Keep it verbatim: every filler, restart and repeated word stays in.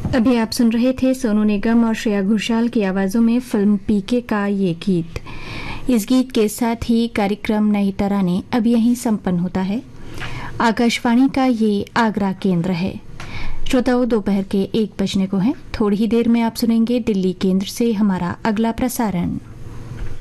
अभी आप सुन रहे थे सोनू निगम और श्रेया घोषाल की आवाजों में फिल्म पीके का ये गीत। इस गीत के साथ ही कार्यक्रम नई तराने अब यहीं संपन्न होता है। आकाशवाणी का ये आगरा केंद्र है। श्रोताओं, दोपहर के एक बजने को है। थोड़ी ही देर में आप सुनेंगे दिल्ली केंद्र से हमारा अगला प्रसारण।